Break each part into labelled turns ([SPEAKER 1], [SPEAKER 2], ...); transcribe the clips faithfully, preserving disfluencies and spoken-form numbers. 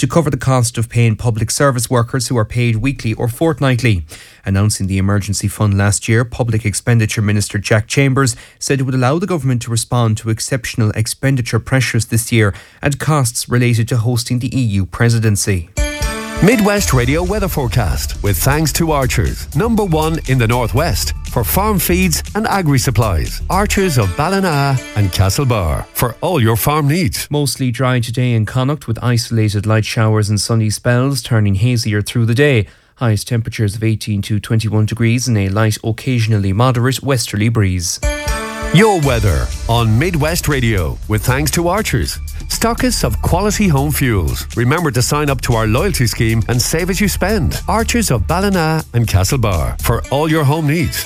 [SPEAKER 1] to cover the cost of paying public service workers who are paid weekly or fortnightly. Announcing the emergency fund last year, Public Expenditure Minister Jack Chambers said it would allow the government to respond to exceptional expenditure pressures this year and costs related to hosting the E U presidency.
[SPEAKER 2] Midwest Radio weather forecast with thanks to Archers, number one in the northwest for farm feeds and agri supplies. Archers of Ballina and Castlebar for all your farm needs.
[SPEAKER 1] Mostly dry today in Connacht with isolated light showers and sunny spells, turning hazier through the day. Highest temperatures of eighteen to twenty-one degrees and a light, occasionally moderate westerly breeze.
[SPEAKER 2] Your weather on Midwest Radio with thanks to Archers, stockists of quality home fuels. Remember to sign up to our loyalty scheme and save as you spend. Archers of Ballina and Castlebar for all your home needs.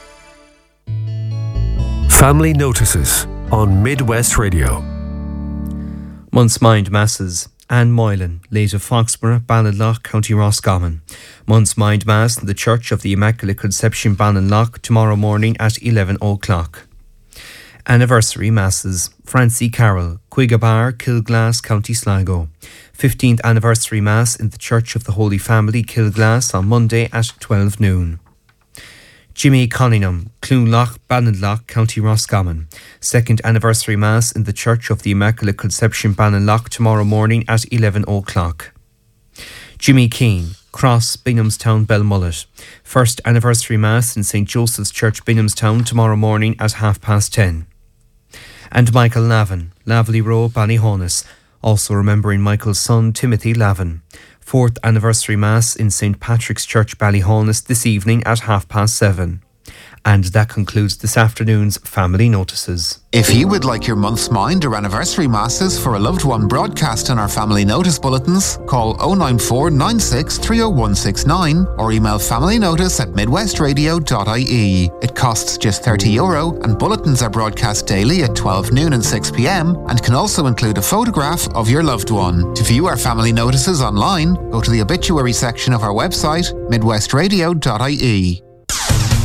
[SPEAKER 2] Family notices on Midwest Radio.
[SPEAKER 1] Month's Mind Masses. Anne Moylan, late of Foxborough, Ballinlough, County Roscommon. Month's Mind Mass in the Church of the Immaculate Conception, Ballinlough, tomorrow morning at eleven o'clock. Anniversary Masses. Francie Carroll, Quigabar, Kilglass, County Sligo. fifteenth Anniversary Mass in the Church of the Holy Family, Kilglass, on Monday at twelve noon. Jimmy Conningham, Clunlough, Ballinlough, County Roscommon. Second Anniversary Mass in the Church of the Immaculate Conception, Ballinlough, tomorrow morning at eleven o'clock. Jimmy Keane, Cross, Binghamstown, Belmullet. First Anniversary Mass in Saint Joseph's Church, Binghamstown, tomorrow morning at half past ten. And Michael Lavin, Laverley Row, Ballyhonus. Also remembering Michael's son, Timothy Lavin. Fourth Anniversary Mass in Saint Patrick's Church, Ballyhonus, this evening at half past seven. And that concludes this afternoon's Family Notices.
[SPEAKER 3] If you would like your month's mind or anniversary masses for a loved one broadcast in our Family Notice bulletins, call oh nine four nine six three oh one six nine or email familynotice at midwestradio dot I E. It costs just thirty euro and bulletins are broadcast daily at twelve noon and six p.m. and can also include a photograph of your loved one. To view our Family Notices online, go to the obituary section of our website, midwestradio dot I E.